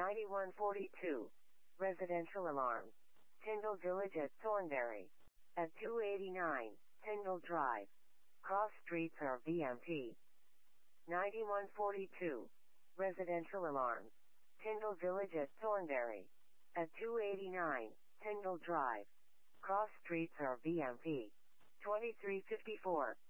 9142. Residential alarm. Tyndall Village at Thornbury. At 289, Tyndall Drive. Cross streets are VMT. 9142. Residential alarm. Tyndall Village at Thornbury. At 289, Tyndall Drive. Cross streets are VMT. 2354.